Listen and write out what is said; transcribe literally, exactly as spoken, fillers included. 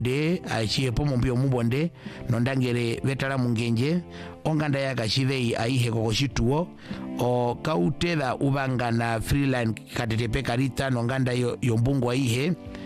de achiyepo mumbio mubonde nondangere vetala mungenje onganda yaka chivei aihe koko chituo o kautela ubanga na freeline katetepe karita nonganda yo yombungu aihe